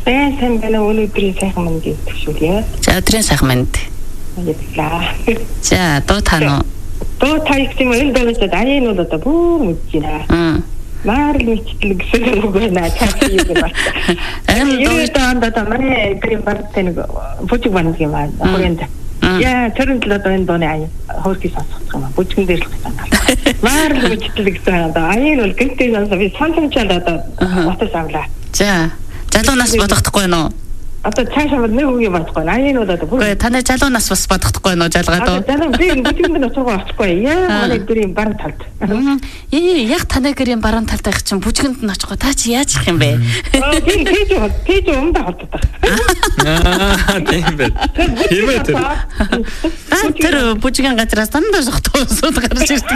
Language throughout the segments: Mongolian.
Сайн байна уу өнөөдрийн сайхан манд гэвчүүлье. За өдрийн сайхан манд. Баярлалаа. За дуу тань. Дуу тань юм энэ дөрөвдөд аян нь одоо бүр мэдэж байна. Маар л мэдчихлээ гэсэн үг байна. Цааш юу байна. Энэ доо манай гэрийн бартай нэг бүжиг банд юм аа. Хүрээнд. Яа, тэрэн л одоо энэ дооны аян хөрхий сонсох юм аа. Бүжгэн дээр л гэсэн. Маар л мэдчихлээ гэсэн одоо аян бол гэнтэй сонсоо би сонсомчаад одоо утас авлаа. За залуу нас бодохдохгүй нөө. Одоо цаашаа нэг үгүй бодохгүй. Аян бол одоо бүр. Таны залуу нас бас бодохдохгүй нөө жалгаад уу. Залуу би бүжгэнд очихгүй очихгүй. Яа, манай гэрийн баруун талд. Яг таны гэрийн баруун талд байх чинь бүжгэнд нь очихгүй. Та чи яаж их юм бэ? Пэж өмдө холддог. Тийм байна. Тийм байна. Тэр бүжгийн газраас дандаа сохтоо сууд гарч ирдэг.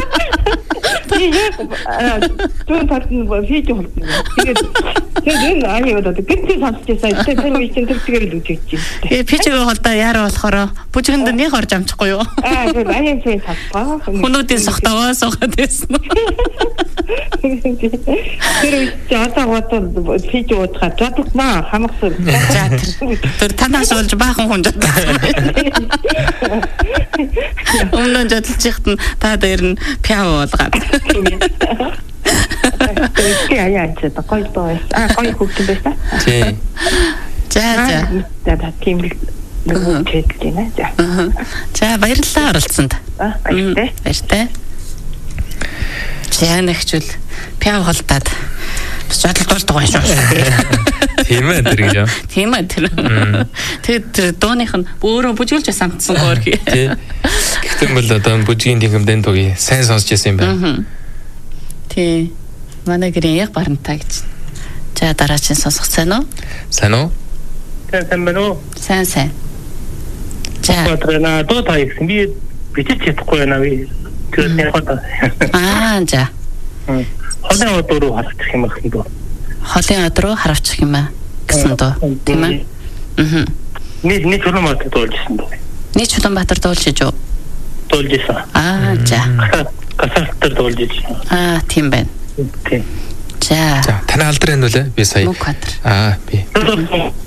Түн талд нь пэж холддог. Тэгээд аяа одоо гэнтэй сонсчихсан. Тэр үеийн тэр л үжигч юм. Пэжгээ холдоо яараа болохоор бүжгэнд нэг орж амчихгүй юу? Тэр аян цай сонсгоо. Хүнүүдийн сохтоогоо суугаад байсан. Тэр үеийн одоо пэж уутгаад жадагнаа хамгасаа. Тэр танаас болж баахан хүн жаддаг. Өмнө жадалж ихт нь та дээр нь пяв уулгаад. Яа ч одоо гоё бай. Гоё хүүхдэн байсан. Тийм. За тийм л нэг хэлж байна. За баярлалаа оролцсонд. Баяртай. За нэгчүүл пяв холдаад бас жадалж болдог юм шүү. Тийм ээ тэр гэж. Тийм ээ тэр. Тэгээд дууных нь өөрөө бүжгэлж самтсан гоорхи. Тийм. Гэхдээ бол одоо бүжгийн тэнгэмдэн туги сайн сонсч байсан юм байна. Тийм. Манай гэрийн яг баримтаа гэж. За дараагийн сонсох сайн уу? Сайн уу? Сайн байна уу? Сайн. За. Бодрона дуу таа гэсэн би бичиж чадахгүй байна би. Тэр нэг хот. За. Холын од руу харчих юм гэсэн дөө. Холын од руу харчих юм аа гэсэн дөө. Тийм ээ. Нэг Чулуунбаатар дуулжсэн дөө. Нэг Чулуунбаатар дуулж юу? Дуулжсэн. За. Гасалтар дуулжсэн. Тийм байна. Тийм. За. Таны алдар энэ үлээ би сая. Мөнхбаатар. Би.